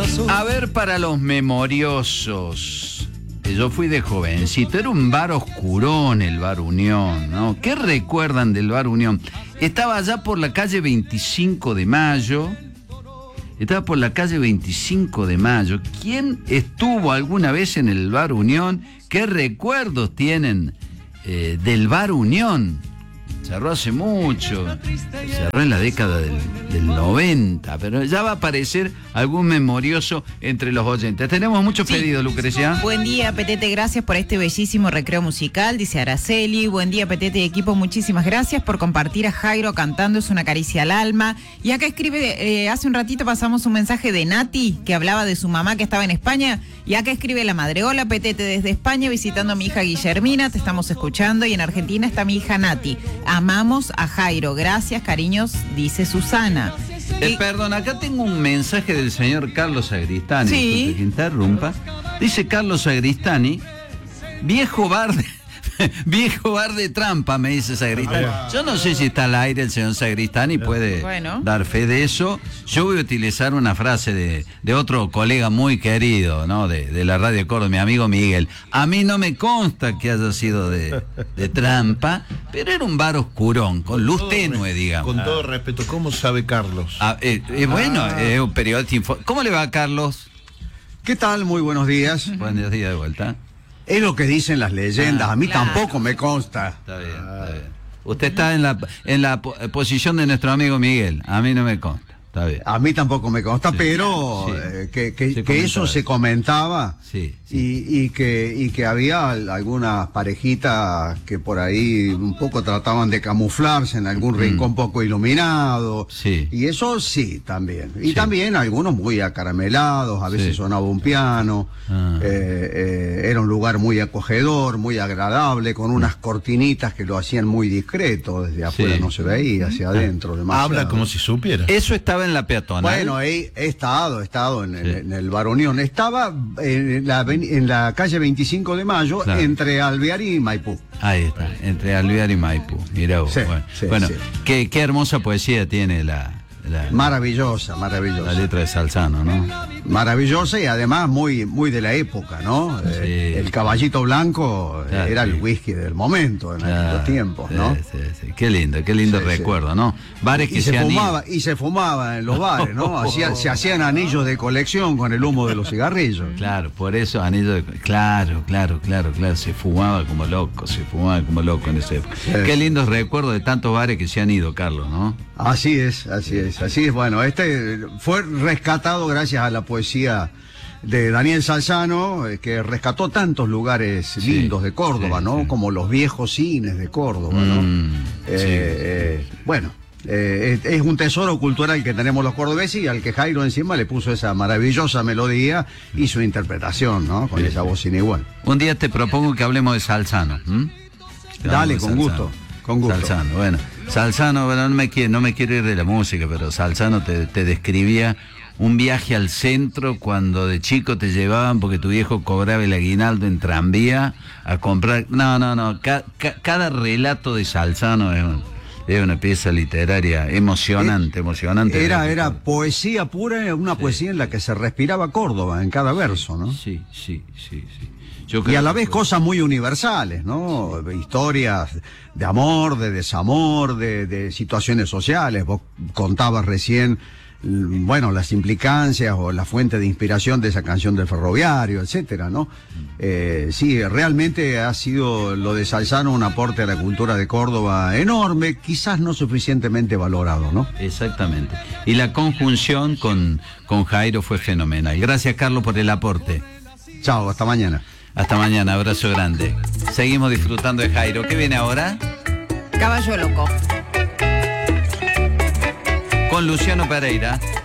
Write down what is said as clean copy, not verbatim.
A ver, para los memoriosos, yo fui de jovencito, era un bar oscurón el Bar Unión, ¿no? ¿Qué recuerdan del Bar Unión? Estaba allá por la calle 25 de Mayo. Estaba por la calle 25 de Mayo. ¿Quién estuvo alguna vez en el Bar Unión? ¿Qué recuerdos tienen del Bar Unión? Cerró hace mucho, cerró en la década del 90, pero ya va a aparecer algún memorioso entre los oyentes. Tenemos muchos pedidos, Lucrecia. Buen día, Petete, gracias por este bellísimo recreo musical, dice Araceli. Buen día, Petete y equipo, muchísimas gracias por compartir a Jairo cantando, es una caricia al alma. Y acá escribe, hace un ratito pasamos un mensaje de Nati, que hablaba de su mamá que estaba en España, y acá escribe la madre: hola, Petete, desde España visitando a mi hija Guillermina, te estamos escuchando, y en Argentina está mi hija Nati. Amamos a Jairo, gracias, cariños, dice Susana. Perdón, acá tengo un mensaje del señor Carlos Sagristani. Sí. Disculpe que interrumpa. Dice Carlos Sagristani, viejo bar de trampa, me dice Sagristani. Yo no sé si está al aire el señor Sagristani, puede dar fe de eso. Yo voy a utilizar una frase de otro colega muy querido, ¿no? De la Radio Córdoba, mi amigo Miguel. A mí no me consta que haya sido de trampa, pero era un bar oscurón, con luz tenue, digamos. Con todo respeto, ¿cómo sabe Carlos? Bueno, es un periodista. ¿Cómo le va, Carlos? ¿Qué tal? Muy buenos días. Buenos días de vuelta. Es lo que dicen las leyendas, a mí claro. tampoco me consta. Está bien, está bien. Usted está en la posición de nuestro amigo Miguel. A mí no me consta. Está bien. A mí tampoco me consta, Sí. pero Sí. que eso se comentaba Sí. y que había algunas parejitas que por ahí un poco trataban de camuflarse en algún rincón poco iluminado. Sí. Y eso sí, también. Y Sí. también algunos muy acaramelados, a veces Sí. sonaba un piano. Era un lugar muy acogedor, muy agradable, con unas cortinitas que lo hacían muy discreto. Desde afuera no se veía, hacia adentro demasiado. Habla como si supiera. Eso estaba en la peatonal. Bueno, he estado en el Bar Unión. Estaba en la calle 25 de Mayo, Claro. entre Alvear y Maipú. Ahí está, entre Alvear y Maipú. Mirá vos. Sí, bueno, sí. Qué hermosa poesía tiene la Maravillosa. letra de Salzano, ¿no? Maravillosa y además muy de la época, ¿no? Sí. El caballito blanco Claro, era sí. el whisky del momento en aquellos tiempos, ¿no? Sí. Qué lindo Sí, recuerdo, ¿no? Bares que Y se han ido. fumaba en los bares, ¿no? Se hacían anillos de colección con el humo de los cigarrillos. Claro, por eso anillo de... Claro, se fumaba como loco en ese época. Sí. Qué lindos recuerdos de tantos bares que se han ido, Carlos, ¿no? Así es. Bueno, este fue rescatado gracias a la poesía de Daniel Salzano, que rescató tantos lugares lindos de Córdoba, sí, ¿no? sí. Como los viejos cines de Córdoba, ¿no? Bueno, es un tesoro cultural que tenemos los cordobeses y al que Jairo encima le puso esa maravillosa melodía y su interpretación, ¿no? Con esa voz sin igual. Un día te propongo que hablemos de Salzano. Dale, con gusto. Salzano, bueno. Salzano, bueno, no me quiero ir de la música, pero Salzano te describía un viaje al centro cuando de chico te llevaban porque tu viejo cobraba el aguinaldo en tranvía a comprar. No. Cada relato de Salzano es una pieza literaria emocionante. Era poesía pura, una poesía en la que se respiraba Córdoba en cada verso, ¿no? Sí. Y a la vez cosas muy universales, ¿no? Historias de amor, de desamor, de situaciones sociales. Vos contabas recién, bueno, las implicancias o la fuente de inspiración de esa canción del ferroviario, etcétera, ¿no? Sí, realmente ha sido lo de Salzano un aporte a la cultura de Córdoba enorme, quizás no suficientemente valorado, ¿no? Exactamente. Y la conjunción con Jairo fue fenomenal. Gracias, Carlos, por el aporte. Chao, hasta mañana. Hasta mañana, abrazo grande. Seguimos disfrutando de Jairo. ¿Qué viene ahora? Caballo Loco. Con Luciano Pereira.